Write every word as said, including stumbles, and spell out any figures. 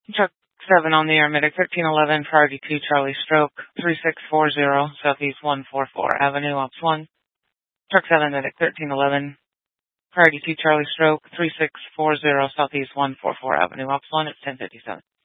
Truck seven on the air, medic thirteen eleven, priority two, Charlie Stroke, three six four zero, Southeast one forty-four Avenue, Ops one. Truck seven, medic thirteen eleven, priority two, Charlie Stroke, three six four zero, Southeast one forty-four Avenue, Ops one, it's ten fifty-seven.